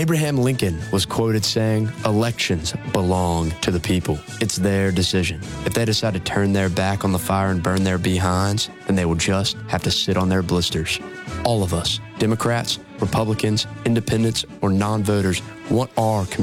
Abraham Lincoln was quoted saying, "Elections belong to the people. It's their decision. If they decide to turn their back on the fire and burn their behinds, then they will just have to sit on their blisters." All of us, Democrats, Republicans, independents, or non-voters, want our community